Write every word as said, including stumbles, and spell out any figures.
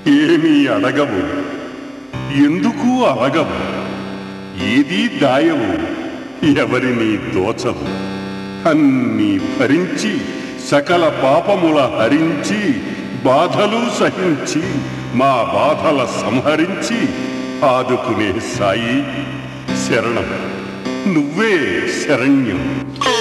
ఏమీ అడగవు, ఎందుకు అలగవు, ఏదీ దాయవు, ఎవరిని దోచవు. అన్నీ భరించి సకల పాపముల హరించి బాధలు సహించి మా బాధల సంహరించి ఆదుకునే సాయి శరణం, నువ్వే శరణ్యం.